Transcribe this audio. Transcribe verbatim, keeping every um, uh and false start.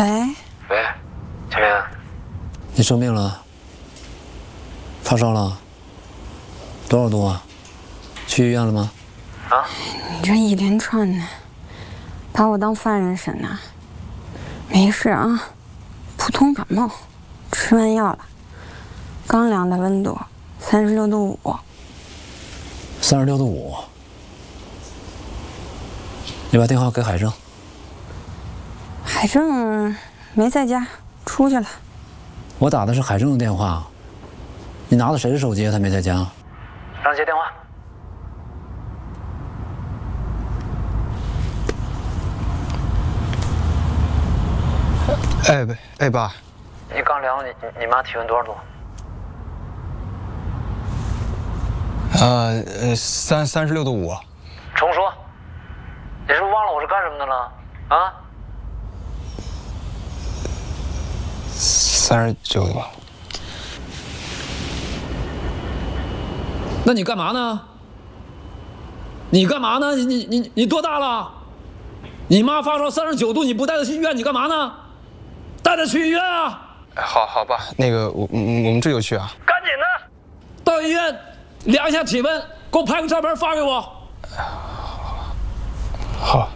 喂， 喂，青莲， 你生病了，发烧了，多少度啊？去医院了吗？ 啊？ 你这一连串的，把我当犯人审呐？没事啊，普通感冒，吃完药了，刚量的温度三十六度五。 三十六度五。你把电话给海正。 海正没在家，出去了。 我打的是海正的电话，你拿的谁的手机？他没在家。 让接电话。 哎哎爸， 你刚量了你你妈体温多少度？ 呃呃三三十六度五。 重说，你是不是忘了我是干什么的了？啊？ 三十九度。 那你干嘛呢？你干嘛呢？你你你你多大了？你妈发烧三十九度，你不带她去医院，你干嘛呢？带她去医院啊！ 好好爸，那个我我们这就去啊。 赶紧的， 到医院量一下体温，给我拍个照片发给我。 好。